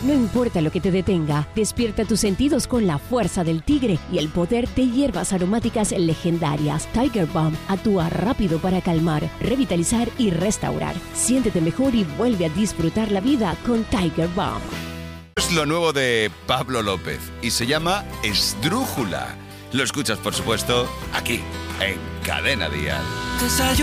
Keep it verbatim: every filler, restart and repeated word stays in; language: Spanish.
No importa lo que te detenga, despierta tus sentidos con la fuerza del tigre y el poder de hierbas aromáticas legendarias. Tiger Balm actúa rápido para calmar, revitalizar y restaurar. Siéntete mejor y vuelve a disfrutar la vida con Tiger Balm. Es lo nuevo de Pablo López y se llama Esdrújula. Lo escuchas, por supuesto, aquí, en Cadena Dial.